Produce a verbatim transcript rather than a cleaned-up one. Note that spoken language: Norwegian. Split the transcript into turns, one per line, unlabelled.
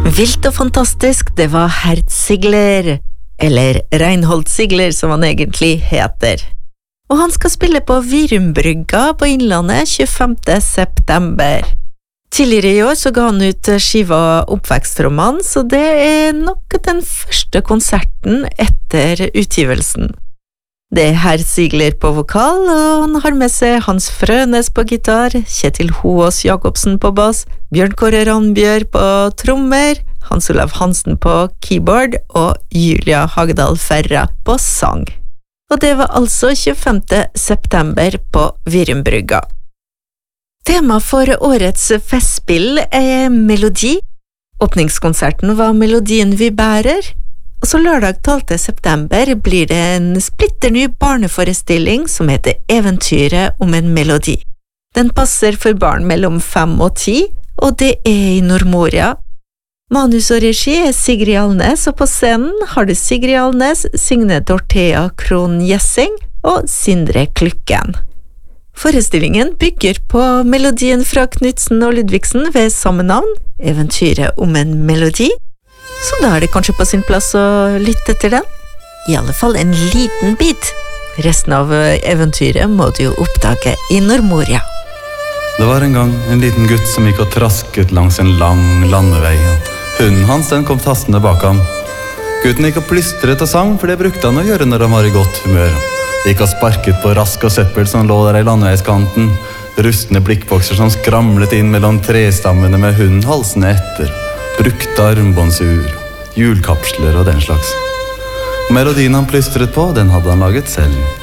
Vilt og fantastisk, det var Herz Sigler, eller Reinhold Sigler som han egentlig heter. Og han skal spille på Virumbrygga på Innlandet tjuefemte september. Tidligere i år så ga han ut skiva Oppvekstroman, så det er nok den første konserten etter utgivelsen. Det er Herz Sigler på vokal, og han har med seg Hans Frønes på gitar, Kjetil Hoås Jakobsen på bass, Bjørn Kåre Randbjør på trommer, Hans Olav Hansen på keyboard og Julia Hagdal Ferra på sang. Og det var altså tjuefemte september på Virumbrygga. Tema for årets festspill er melodi. Åpningskonserten var Melodien vi bærer, og så lørdag tolvte september blir det en splitterny barneforestilling som heter Eventyret om en melodi. Den passer for barn mellom fem og ti, og det er i Nordmoria. Manus og regi er Sigrid Alnes, og på scenen har du Sigrid Alnes, Signe Dorthea Krohn Jessing og Sindre Klykken. Forestillingen bygger på melodien fra Knudsen og Ludvigsen ved samme navn, Eventyret om en melodi, så da er det kanskje på sin plass å lytte til den. I alle fall en liten bit. Resten av eventyret må du jo oppdage i Nordmoria.
Det var en gang en liten gutt som gikk og trasket langs en lang landevei. Hunden hans den kom tastende bak ham. Gutten gikk og plystret og sang, for det brukte han å gjøre når han var i godt humør. De gikk og sparket på rask og søppel som lå der i landeveiskanten. Rustne blikkbokser som skramlet inn mellom trestammene med hunden halsende etter. Brukte armbåndsur, hjulkapsler og den slags. Melodien han plystret på, den hadde han laget selv.